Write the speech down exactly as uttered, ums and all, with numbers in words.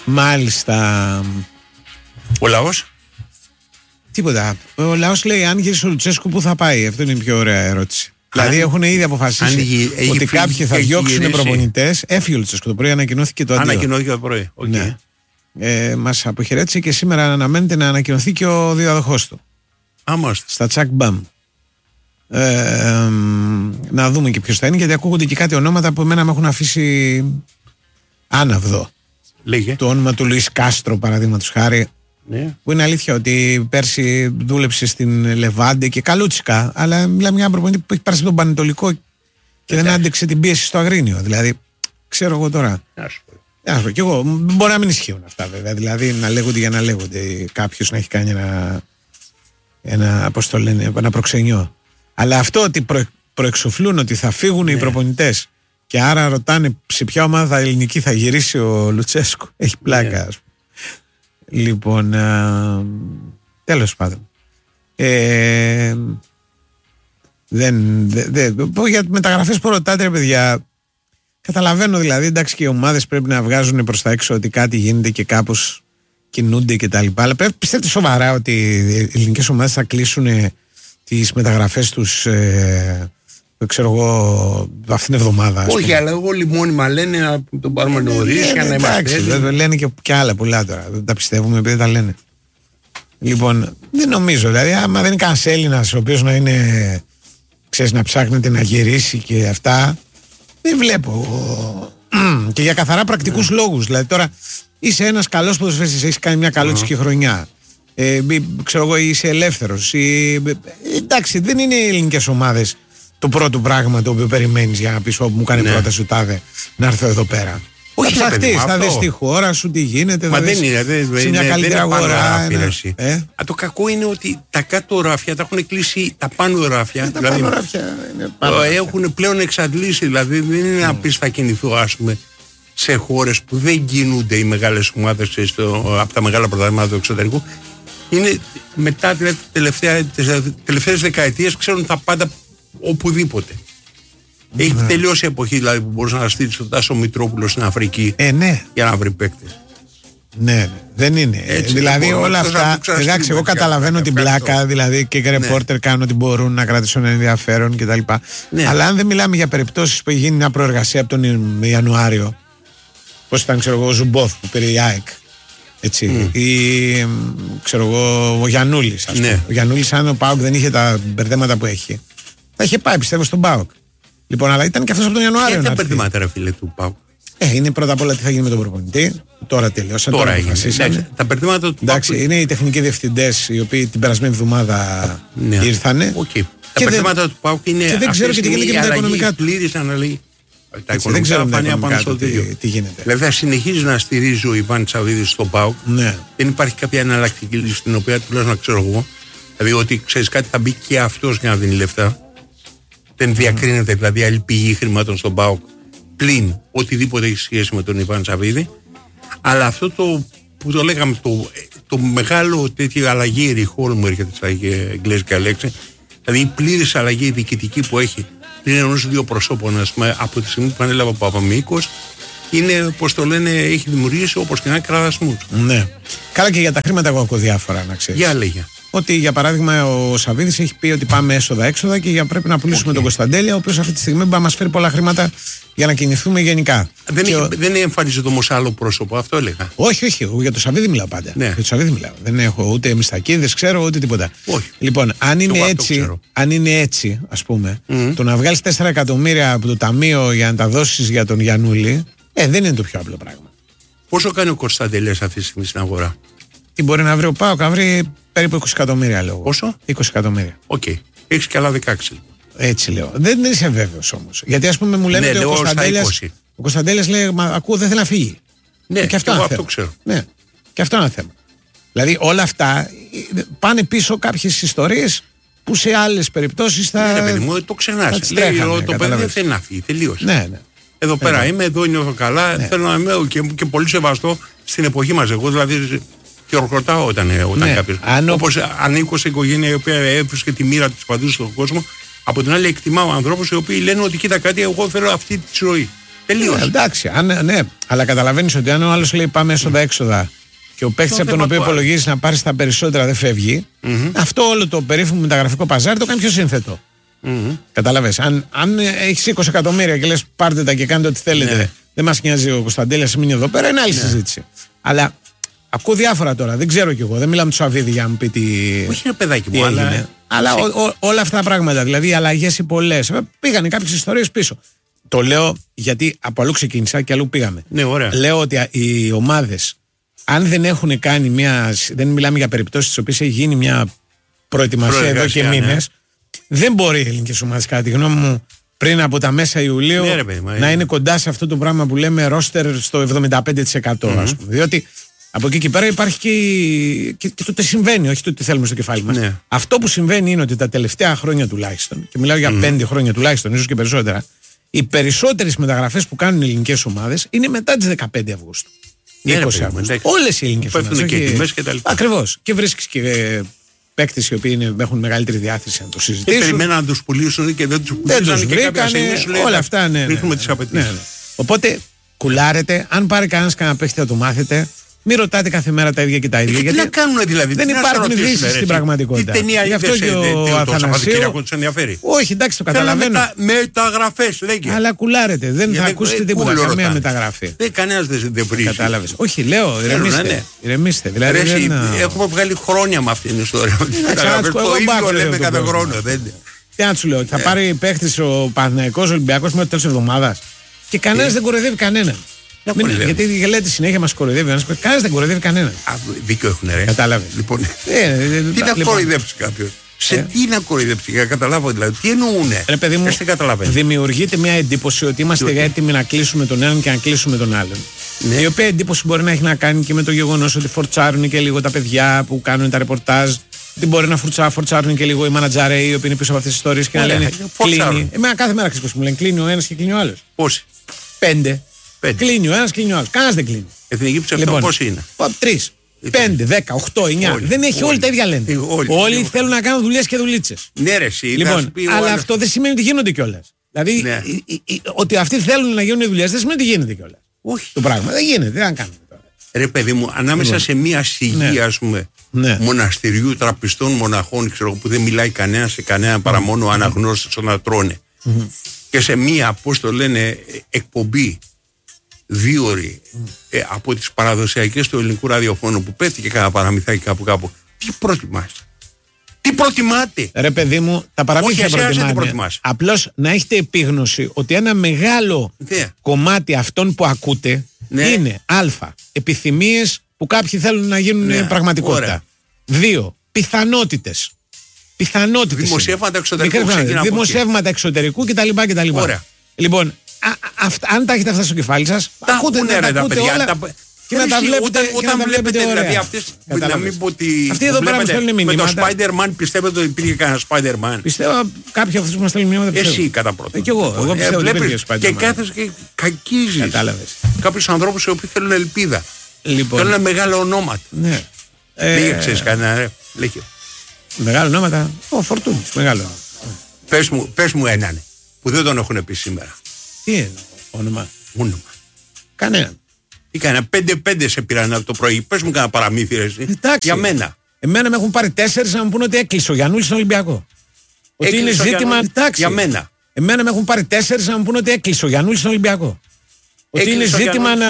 Μάλιστα. Ο λαός. Τίποτα. Ο λαός λέει αν γυρίσει ο Λουτσέσκου που θα πάει. Αυτό είναι η πιο ωραία ερώτηση. Αν, δηλαδή έχουν ήδη αποφασίσει έχει, έχει ότι φύγει, κάποιοι θα διώξουν προπονητές. Έφυγε ο Λουτσέσκου το πρωί, ανακοινώθηκε το αντίο. Ανακοινώθηκε το πρωί. Okay. Ναι. Ε, μας αποχαιρέτησε και σήμερα αναμένεται να ανακοινωθεί και ο διαδοχός του. Άμαστε. Στα τσακ μπαμ. Ε, ε, να δούμε και ποιος θα είναι, γιατί ακούγονται και κάτι ονόματα που εμένα με έχουν αφήσει άναυδο. Λέγε. Το όνομα του Λουίς Κάστρο, παραδείγματος χάρη. Ναι. Που είναι αλήθεια ότι πέρσι δούλεψε στην Λεβάντε και καλούτσικα, αλλά μιλάμε μια προπονητή που έχει πέρασει τον Πανετολικό και δεν άντεξε την πίεση στο Αγρίνιο. Δηλαδή, ξέρω εγώ τώρα. Άσπρο. Και εγώ, μπορεί να μην ισχύουν αυτά βέβαια. Δηλαδή, να λέγονται για να λέγονται. Κάποιος να έχει κάνει ένα, ένα, πώς το λένε, ένα προξενιό. Αλλά αυτό ότι προ, προεξοφλούν ότι θα φύγουν ναι. οι προπονητές και άρα ρωτάνε σε ποια ομάδα ελληνική θα γυρίσει ο Λουτσέσκου. Έχει πλάκα, ναι. ας πούμε. Λοιπόν, α, τέλος πάντων. Ε, δεν, δε, δε, για μεταγραφές που ρωτάτε, ρε παιδιά, καταλαβαίνω δηλαδή, εντάξει, και οι ομάδες πρέπει να βγάζουν προς τα έξω ότι κάτι γίνεται και κάπως κινούνται και τα λοιπά, αλλά πρέπει, πιστεύετε σοβαρά ότι οι ελληνικές ομάδες θα κλείσουν τις μεταγραφές τους ε, ξέρω εγώ αυτήν την εβδομάδα? Όχι, αλλά όλοι μόνιμα λένε να τον πάρουμε νωρίς για να είμαστε έτοιμοι. Λένε και, και άλλα πολλά τώρα, δεν τα πιστεύουμε επειδή τα λένε. Λοιπόν, δεν νομίζω, δηλαδή άμα δεν είναι κανένας Έλληνας ο οποίος να είναι, ξέρεις, να ψάχνεται να γυρίσει και αυτά, δεν βλέπω. Και για καθαρά πρακτικούς mm. λόγους. Δηλαδή τώρα είσαι ένας καλός ποδοσφαιριστής, έχεις κάνει μια καλότσικη mm. χρονιά. Ε, ξέρω εγώ, είσαι ελεύθερος. Ε, εντάξει, δεν είναι οι ελληνικές ομάδες το πρώτο πράγμα το οποίο περιμένεις για να πεις όπου μου κάνει ναι. πρόταση σου τάδε να έρθω εδώ πέρα. Όχι, θα ψαχτείς, θα δεις τη χώρα σου, τι γίνεται. Μα θα δεν είναι, δεν, σε μια καλύτερη αγορά. Ε? Α, το κακό είναι ότι τα κάτω ράφια τα έχουν κλείσει τα πάνω ράφια. Ε, δηλαδή, τα πάνω ράφια είναι πάνω έχουν πλέον εξαντλήσει. Δηλαδή δεν είναι mm. να πεις θα κινηθώ, ας πούμε, σε χώρες που δεν κινούνται οι μεγάλες ομάδες από τα μεγάλα πρωταθλήματα του εξωτερικού. Είναι μετά δηλαδή, τις τελευταίες δεκαετίες ξέρουν τα πάντα οπουδήποτε. Mm. Έχει τελειώσει η εποχή δηλαδή, που μπορούσε να στείλει τον Τάσο Μητρόπουλο στην Αφρική ε, ναι. για να βρει παίκτες. Ναι, δεν είναι. Έτσι, δηλαδή λοιπόν, όλα αυτά. Εντάξει, εγώ καταλαβαίνω την πλάκα, δηλαδή και οι ρεπόρτερ ναι. κάνουν ότι μπορούν να κρατήσουν ενδιαφέρον κτλ. Ναι. Αλλά αν δεν μιλάμε για περιπτώσεις που έχει γίνει μια προεργασία από τον Ιανουάριο, πώς ήταν, ξέρω εγώ, ο Ζουμπόφ που πήρε η ΑΕΚ. Έτσι. Mm. Ή ξέρω εγώ, ο Γιαννούλης. Ας ναι. Ο Γιαννούλης, αν ο ΠΑΟΚ δεν είχε τα μπερδέματα που έχει, θα είχε πάει, πιστεύω, στον ΠΑΟΚ. Λοιπόν, αλλά ήταν και αυτός από τον Ιανουάριο. Και τα μπερδέματα, ρε φίλε, του ΠΑΟΚ. Ε, είναι πρώτα απ' όλα τι θα γίνει με τον προπονητή. Τώρα τελειώσαν. Τώρα, τώρα έγινε. Τα μπερδέματα του Εντάξει, ΠΑΟΚ. είναι οι τεχνικοί διευθυντές οι οποίοι την περασμένη εβδομάδα ναι. ήρθανε. Okay. Τα μπερδέματα του ΠΑΟΚ είναι. Και δεν ξέρω και τι γίνεται και με τα οικονομικά του. Πλήρης αναλύει. Τα Έτσι, δεν ξέρω φάνη απάνω στο τι, τι γίνεται. Δηλαδή θα συνεχίζει να στηρίζει ο Ιβάν Τσαβίδης στο ΠΑΟΚ. Ναι. Δεν υπάρχει κάποια εναλλακτική λύση στην οποία τουλάχιστον να ξέρω εγώ. Δηλαδή ότι ξέρεις κάτι θα μπει και αυτός για να δίνει λεφτά. Δεν διακρίνεται δηλαδή άλλη πηγή χρημάτων στον ΠΑΟΚ πλην οτιδήποτε έχει σχέση με τον Ιβάν Τσαβίδη. Αλλά αυτό το που το λέγαμε, το, το μεγάλο τέτοιο αλλαγή ριχόλ μου έρχεται στα εγγλέζικα λέξη. Δηλαδή η πλήρης αλλαγή διοικητική που έχει πριν ενός δύο προσώπων, ας πούμε, από τη στιγμή που ανέλαβε ο Παπαμίκος, είναι, πώς το λένε, έχει δημιουργήσει όπως και να κραδασμούς. Ναι. Καλά, και για τα χρήματα εγώ ακούω διάφορα, να ξέρεις. Για λέγε. Ότι για παράδειγμα ο Σαββίδης έχει πει ότι πάμε έσοδα-έξοδα και για πρέπει να πουλήσουμε okay. τον Κωνσταντέλια, ο οποίος αυτή τη στιγμή μπορεί να μας φέρει πολλά χρήματα για να κινηθούμε γενικά. Δεν, και έχει, ο... δεν εμφανίζεται όμως άλλο πρόσωπο, αυτό έλεγα. Όχι, όχι, εγώ για το Σαββίδη μιλάω πάντα. Ναι. Για το Σαββίδη μιλάω. Δεν έχω ούτε μιστακίδες, ξέρω ούτε τίποτα. Όχι. Λοιπόν, αν είναι, έτσι, αν είναι έτσι, ας πούμε, mm. το να βγάλεις τέσσερα εκατομμύρια από το ταμείο για να τα δώσεις για τον Γιαννούλη, ε, δεν είναι το πιο απλό πράγμα. Πόσο κάνει ο Κωνσταντέλιας αυτή τη στιγμή στην αγορά? Τι μπορεί να βρει ο ΠΑΟΚ, να βρει περίπου είκοσι εκατομμύρια λόγω. Πόσο? είκοσι εκατομμύρια. Οκ. Okay. Έχεις και άλλα δεκαέξι. Έτσι λέω. Δεν είσαι βέβαιος όμως. Γιατί ας πούμε μου λένε ναι, ότι ο Κωνσταντέλιας, ο Κωνσταντέλιας λέει, μα ακούω δεν θέλει να φύγει. Ναι, και αυτό, εγώ αυτό ξέρω. Ναι. Και αυτό είναι ένα θέμα. Δηλαδή όλα αυτά πάνε πίσω κάποιες ιστορίες που σε άλλες περιπτώσεις θα. Ναι, παιδί μου, το ξενάς. Λέει τρέχανε, το παιδί δεν θέλει να φύγει. Τελείωσε. Ναι, ναι. Εδώ πέρα ναι. είμαι, εδώ νιώθω καλά. Ναι. Θέλω να είμαι και, και πολύ σεβαστό στην εποχή μας. Εγώ δηλαδή χειροκροτάω όταν, όταν ναι. κάποιος. Αν... Όπως ανήκω σε οικογένεια η οποία έβρισκε τη μοίρα της παντού στον κόσμο. Από την άλλη, εκτιμάω ανθρώπους οι οποίοι λένε ότι κοίτα κάτι, εγώ θέλω αυτή τη ζωή. Τελείως. Ε, εντάξει, αν, ναι, αλλά καταλαβαίνεις ότι αν ο άλλος λέει πάμε έσοδα-έξοδα και ο παίκτης από τον οποίο υπολογίζει να πάρει τα περισσότερα δεν φεύγει, mm-hmm. αυτό όλο το περίφημο μεταγραφικό παζάρι το κάνει πιο σύνθετο. Mm-hmm. Καταλαβαίνεις. Αν, αν έχεις είκοσι εκατομμύρια και λες πάρτε τα και κάντε ό,τι θέλετε, ναι. δεν μας νοιάζει ο Κωνσταντέλιας, μείνει εδώ πέρα, είναι άλλη ναι. συζήτηση. Αλλά ακούω διάφορα τώρα, δεν ξέρω κι εγώ, δεν μιλάμε του Σαββίδη για να μου πει τι. Όχι, είναι παιδάκι μου, αλλά, αλλά ο, ο, όλα αυτά τα πράγματα, δηλαδή οι αλλαγές οι πολλές, πήγανε κάποιες ιστορίες πίσω. Το λέω γιατί από αλλού ξεκίνησα και αλλού πήγαμε. Ναι, ωραία. Λέω ότι οι ομάδες, αν δεν έχουν κάνει μια. Δεν μιλάμε για περιπτώσεις στις οποίες έχει γίνει μια προετοιμασία εδώ και μήνες, ναι. δεν μπορεί οι ελληνικές ομάδες, κατά τη γνώμη μου, πριν από τα μέσα Ιουλίου ναι, ρε, παιδί, να είναι. είναι κοντά σε αυτό το πράγμα που λέμε ρόστερ στο εβδομήντα πέντε τοις εκατό, mm-hmm. ας πούμε. Διότι από εκεί και πέρα υπάρχει και, και, και το τι συμβαίνει, όχι το τι θέλουμε στο κεφάλι μας. Ναι. Αυτό που συμβαίνει είναι ότι τα τελευταία χρόνια τουλάχιστον, και μιλάω για mm-hmm. πέντε χρόνια τουλάχιστον, ίσως και περισσότερα, οι περισσότερες μεταγραφές που κάνουν οι ελληνικές ομάδες είναι μετά τις δεκαπέντε Αυγούστου. Ναι, είκοσι Αυγούστου. Όλες οι ελληνικές ομάδες. Όχι... Ακριβώς. Και βρίσκεις και ε, παίκτες οι οποίοι είναι, έχουν μεγαλύτερη διάθεση να το συζητήσουν. Και περιμέναν να τους πουλήσουν και δεν τους πουλήσαν. Δεν τους βρήκανε. Όλα αυτά, ναι. ναι, ναι. Τις απαιτήσεις. Ναι, ναι. Οπότε κουλάρετε. Αν πάρει κανένας κανένα παίκτη θα το μάθετε. Μην ρωτάτε κάθε μέρα τα ίδια και τα ίδια. Ε, γιατί τι να κάνουν δηλαδή. Δεν υπάρχουν ειδήσεις στην πραγματικότητα. Τι ταινία είδες το Σαββατοκύριακο τους ενδιαφέρει. Όχι, εντάξει, το καταλαβαίνω. Μεταγραφές λέγε. Αλλά κουλάρετε. Δεν θα ακούσετε τίποτα. Καμία μεταγραφή. Κανένας δεν βρίζει. Κατάλαβες. Όχι, λέω, ηρεμήστε. Έχουμε βγάλει χρόνια με αυτήν την ιστορία. Το ίδιο λέμε κάθε χρόνο. Τι να του λέω, θα πάρει παίχτης ο Παναθηναϊκός Ολυμπιακός μέχρι το τέλος της εβδομάδας και κανένας δεν κοροϊδεύει κανέναν. Μην, γιατί λέτε συνέχεια μας κοροϊδεύει ένας, κανένας δεν κοροϊδεύει κανέναν. Α, δίκιο έχουν ρε. Κατάλαβε. Λοιπόν, ε, ε, ε, τι να λοιπόν, κοροϊδέψει κάποιος. Σε ε. τι να κοροϊδέψει, για να καταλάβω δηλαδή. Τι εννοούνε. Ρε παιδί μου, δημιουργείται μια εντύπωση ότι είμαστε τι, έτοιμοι να κλείσουμε τον έναν και να κλείσουμε τον άλλον. Ναι. Η οποία εντύπωση μπορεί να έχει να κάνει και με το γεγονός ότι φορτσάρουν και λίγο τα παιδιά που κάνουν τα ρεπορτάζ. Τι μπορεί να φορτσά, φορτσάρουν και λίγο οι μανατζάροι οι οποίοι είναι πίσω από αυτές τις ιστορίες και Ωραία, να λένε κλείνει. Εμένα κάθε μέρα ξέρεις πως μου λένε κλείνει ο ένας και κλείνει ο άλλος. Πόσοι? Πέντε. Πέντε. Κλείνει ο ένας, κλείνει ο άλλος. Κανένας δεν κλείνει. Εθνική ψευδό λοιπόν, πόσοι είναι? Τρεις. Πέντε, δέκα, οχτώ, εννιά. Όλοι, δεν έχει όλοι, όλοι τα ίδια λένε. Όλοι, όλοι, όλοι θέλουν να κάνουν δουλειές και δουλίτσες. Ναι, ρε, εσύ. Λοιπόν, αλλά άλλος... αυτό δεν σημαίνει ότι γίνονται κιόλας. Δηλαδή ναι. η, η, η, ότι αυτοί θέλουν να γίνουν δουλειές δεν σημαίνει ότι γίνεται κιόλας. Όχι. Το πράγμα δεν γίνεται, δεν κάνουμε τώρα. Ρε παιδί μου, ανάμεσα λοιπόν. σε μια σιγή, ναι. ας πούμε, ναι. μοναστηριού, τραπιστών, μοναχών, ξέρω, που δεν μιλάει κανένα σε κανένα παρά μόνο mm. αναγνώστες όταν τρώνε. Mm-hmm. Και σε μια, πώς το λένε, εκπομπή δύο ώρες mm. ε, από τις παραδοσιακές του ελληνικού ραδιοφώνου που πέφτει και κάνα παραμυθάκι κάπου κάπου. Τι προτιμάς? Τι προτιμάτε? Ρε παιδί μου, τα παραμύθια προτιμάτε. Απλώς να έχετε επίγνωση ότι ένα μεγάλο yeah. κομμάτι αυτών που ακούτε ναι. είναι α. επιθυμίες που κάποιοι θέλουν να γίνουν ναι. πραγματικότητα. Ωραία. Δύο. Πιθανότητες. Πιθανότητες. Δημοσιεύματα εξωτερικού. Δημοσιεύματα εξωτερικού κτλ. κτλ. Ωραία. Λοιπόν, α, α, αν τα έχετε αυτά στο κεφάλι σας, τα ακούτε, ναι, τα ακούτε όλα τα... και να τα βλέπετε, όταν, όταν να τα βλέπετε, βλέπετε δηλαδή αυτές, να μην πω ότι αυτοί εδώ πέρα μας στέλνουν μηνύματα. Με το Spider-Man πιστεύετε ότι υπήρχε κανένα Spider-Man? Πιστεύω κάποιοι αυτούς που μας στέλνουν μηνύματα. Εσύ κατά πρώτα. Ε, και εγώ, εγώ πιστεύω ότι υπήρχε Spider-Man. Και κάθεσαι και κακίζεις κάποιους ανθρώπους οι οποίοι θέλουν ελπίδα. Θέλουν μεγάλα ονόματα. Λίγε ξέρεις κανένα ρε. Μεγάλα ονόματα. Ο Φορτούνης, μεγάλο. Πες μου έναν που δεν τον έχουν πει σήμερα. Τι είναι όνομα? Όνομα. Κανέναν. Τι κανένα, πέντε πέντε σε πήραν από το πρωί. Πες μου κανένα παραμύθι ρε εσύ. Για μένα. Εμένα με έχουν πάρει τέσσερις να μου πούνε ότι έκλεισε ο Γιαννούλης στον Ολυμπιακό. Ότι είναι ζήτημα. Για μένα. Εμένα με έχουν πάρει τέσσερις να μου πούνε ότι έκλεισε ο Γιαννούλης στον Ολυμπιακό. Ότι είναι ζήτημα να.